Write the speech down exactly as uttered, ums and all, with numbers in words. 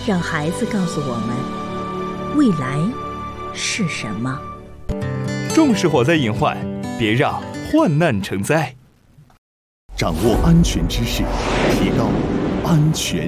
让孩子告诉我们未来是什么。 重视火灾隐患，别让患难成灾。 掌握安全知识，提高安全